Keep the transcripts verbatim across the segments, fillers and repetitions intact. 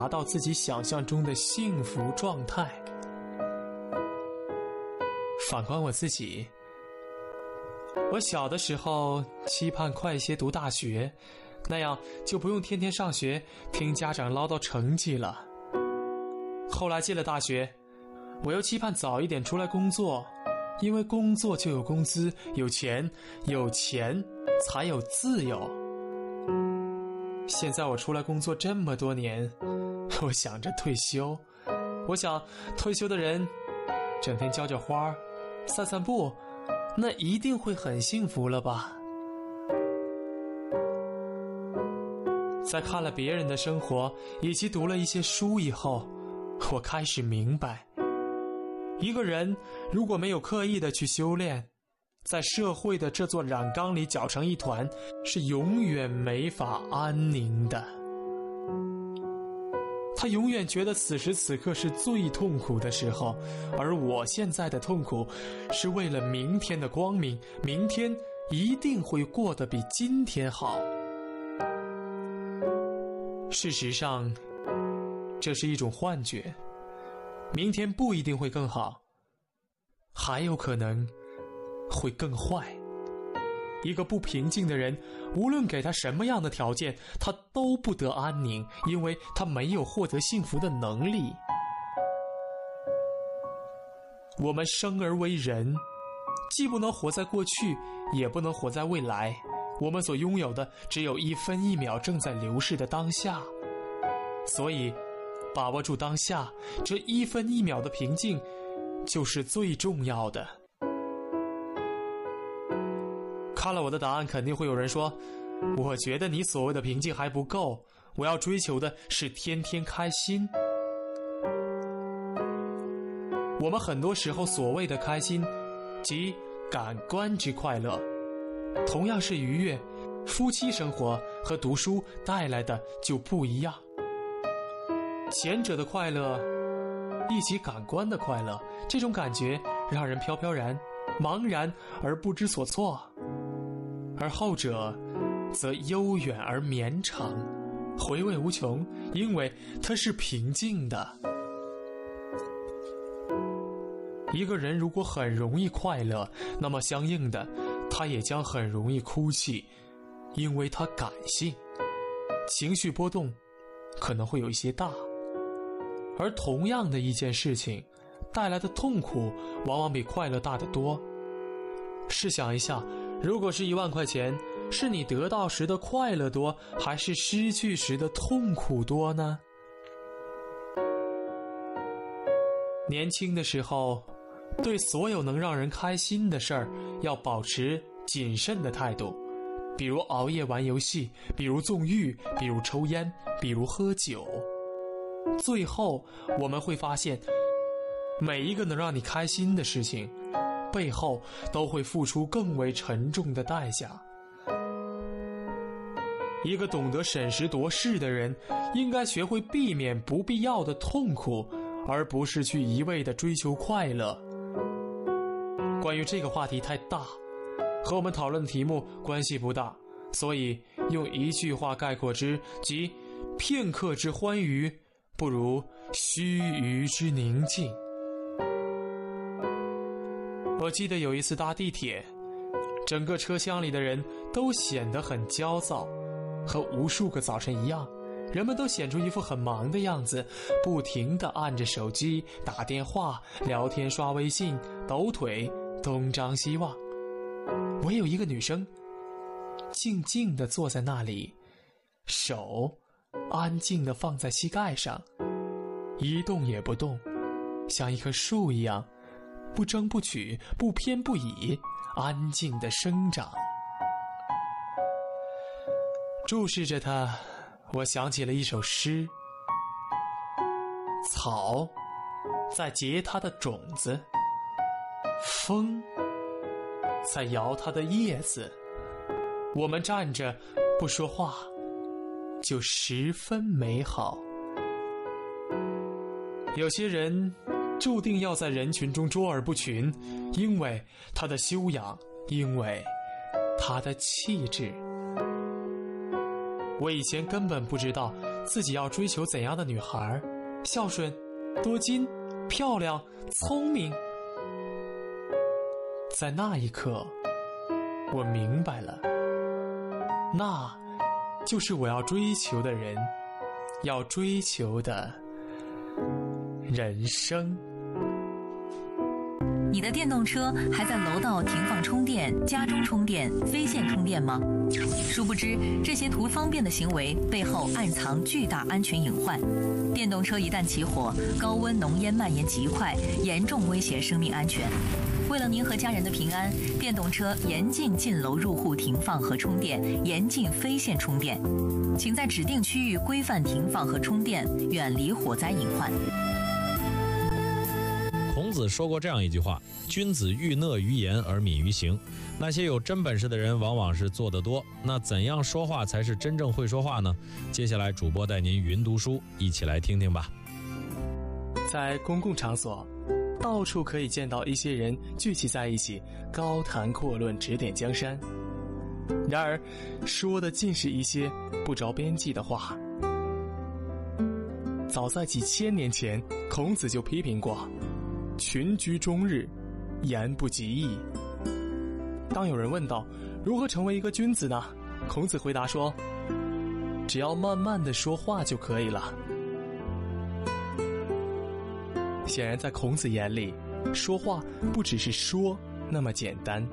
达到自己想象中的幸福状态。反观我自己，我小的时候期盼快些读大学，那样就不用天天上学听家长唠叨成绩了。后来进了大学，我又期盼早一点出来工作，因为工作就有工资，有钱，有钱才有自由。现在我出来工作这么多年，我想着退休。我想退休的人整天浇浇花，散散步，那一定会很幸福了吧。在看了别人的生活以及读了一些书以后，我开始明白，一个人如果没有刻意的去修炼，在社会的这座染缸里搅成一团，是永远没法安宁的。他永远觉得此时此刻是最痛苦的时候，而我现在的痛苦是为了明天的光明，明天一定会过得比今天好。事实上，这是一种幻觉，明天不一定会更好，还有可能会更坏。一个不平静的人，无论给他什么样的条件，他都不得安宁，因为他没有获得幸福的能力。我们生而为人，既不能活在过去，也不能活在未来，我们所拥有的只有一分一秒正在流逝的当下。所以把握住当下，这一分一秒的平静就是最重要的。看了我的答案，肯定会有人说，我觉得你所谓的平静还不够，我要追求的是天天开心。我们很多时候所谓的开心，即感官之快乐，同样是愉悦，夫妻生活和读书带来的就不一样。前者的快乐一起感官的快乐，这种感觉让人飘飘然，茫然而不知所措，而后者则悠远而绵长，回味无穷，因为它是平静的。一个人如果很容易快乐，那么相应的他也将很容易哭泣，因为他感性，情绪波动可能会有一些大。而同样的一件事情带来的痛苦往往比快乐大得多。试想一下，如果是一万块钱，是你得到时的快乐多，还是失去时的痛苦多呢？年轻的时候，对所有能让人开心的事儿要保持谨慎的态度，比如熬夜玩游戏，比如纵欲，比如抽烟，比如喝酒。最后我们会发现，每一个能让你开心的事情背后都会付出更为沉重的代价。一个懂得审时度势的人，应该学会避免不必要的痛苦，而不是去一味地追求快乐。关于这个话题太大，和我们讨论的题目关系不大，所以用一句话概括之，即片刻之欢愉不如须臾之宁静。我记得有一次搭地铁，整个车厢里的人都显得很焦躁，和无数个早晨一样，人们都显出一副很忙的样子，不停地按着手机打电话、聊天、刷微信、抖腿，东张西望。唯有一个女生静静地坐在那里，手安静地放在膝盖上，一动也不动，像一棵树一样，不争不取，不偏不倚，安静地生长。注视着它，我想起了一首诗：草在结它的种子，风在摇它的叶子，我们站着不说话，就十分美好。有些人注定要在人群中卓尔不群，因为他的修养，因为他的气质。我以前根本不知道自己要追求怎样的女孩，孝顺、多金、漂亮、聪明。在那一刻，我明白了，那就是我要追求的人，要追求的人生。 你的电动车还在楼道停放充电、家中充电、非线充电吗？殊不知，这些图方便的行为背后暗藏巨大安全隐患。电动车一旦起火，高温浓烟蔓延极快，严重威胁生命安全。为了您和家人的平安，电动车严禁进楼入户停放和充电，严禁非线充电。请在指定区域规范停放和充电，远离火灾隐患。 孔子说过这样一句话：君子欲讷于言而敏于行。那些有真本事的人往往是做得多，那怎样说话才是真正会说话呢？接下来主播带您云读书，一起来听听吧。 在公共场所，到处可以见到一些人聚集在一起，高谈阔论，指点江山。然而，说的尽是一些不着边际的话。早在几千年前，孔子就批评过：群居终日，言不及义。当有人问到如何成为一个君子呢？孔子回答说：只要慢慢的说话就可以了。显然在孔子眼里，说话不只是说那么简单。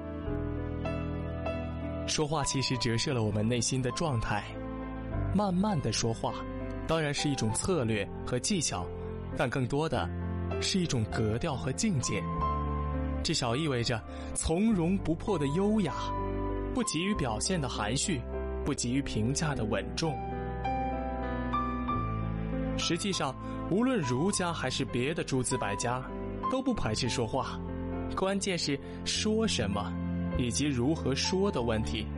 说话其实折射了我们内心的状态。慢慢的说话当然是一种策略和技巧，但更多的是一种格调和境界，至少意味着从容不迫的优雅，不急于表现的含蓄，不急于评价的稳重。实际上，无论儒家还是别的诸子百家，都不排斥说话，关键是说什么，以及如何说的问题。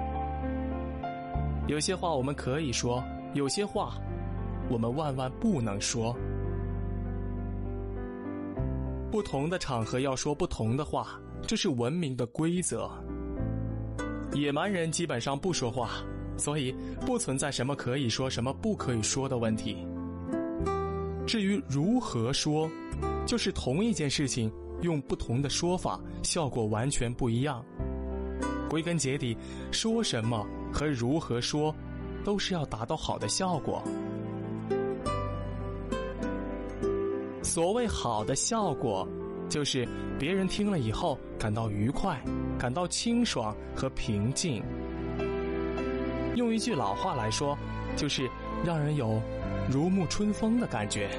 有些话我们可以说，有些话我们万万不能说。不同的场合要说不同的话，这是文明的规则。野蛮人基本上不说话，所以不存在什么可以说什么不可以说的问题。至于如何说，就是同一件事情用不同的说法，效果完全不一样。归根结底，说什么和如何说都是要达到好的效果。所谓好的效果，就是别人听了以后感到愉快，感到清爽和平静。用一句老话来说，就是让人有如沐春风的感觉。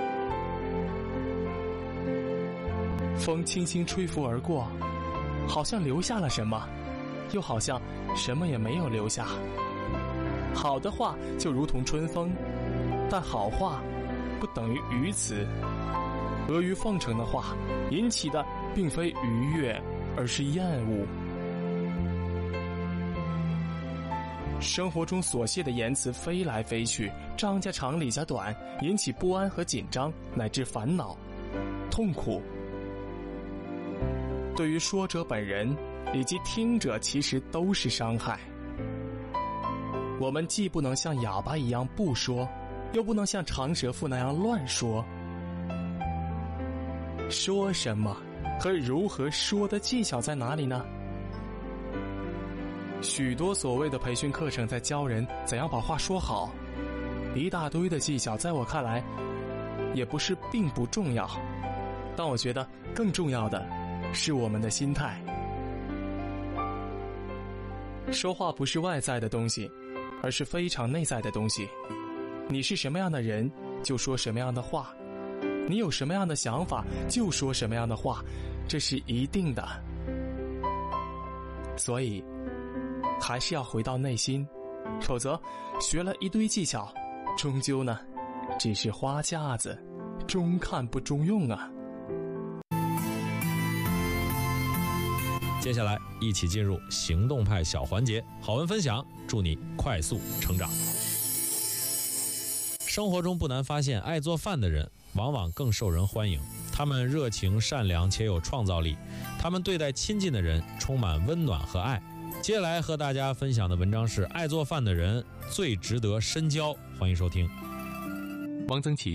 风轻轻吹拂而过，好像留下了什么，又好像什么也没有留下。好的话就如同春风，但好话不等于语词。阿谀奉承的话引起的并非愉悦，而是厌恶。生活中琐屑的言辞飞来飞去，张家长李家短，引起不安和紧张，乃至烦恼、痛苦。对于说者本人以及听者，其实都是伤害。我们既不能像哑巴一样不说，又不能像长舌妇那样乱说。说什么和如何说的技巧在哪里呢？许多所谓的培训课程在教人怎样把话说好，一大堆的技巧，在我看来也不是并不重要，但我觉得更重要的是我们的心态。说话不是外在的东西，而是非常内在的东西。你是什么样的人，就说什么样的话，你有什么样的想法，就说什么样的话，这是一定的。所以还是要回到内心，否则学了一堆技巧，终究呢只是花架子，中看不中用啊。 接下来一起进入行动派小环节，好文分享，祝你快速成长。生活中不难发现，爱做饭的人往往更受人欢迎。他们热情善良且有创造力，他们对待亲近的人充满温暖和爱， 接下来和大家分享的文章是爱做饭的人最值得深交，欢迎收听。 王曾祺